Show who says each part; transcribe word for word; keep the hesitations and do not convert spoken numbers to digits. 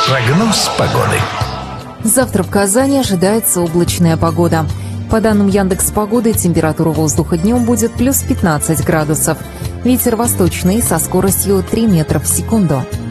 Speaker 1: Прогноз погоды.
Speaker 2: Завтра в Казани ожидается облачная погода. По данным Яндекс.Погоды, температура воздуха днем будет плюс пятнадцать градусов. Ветер восточный со скоростью три метра в секунду.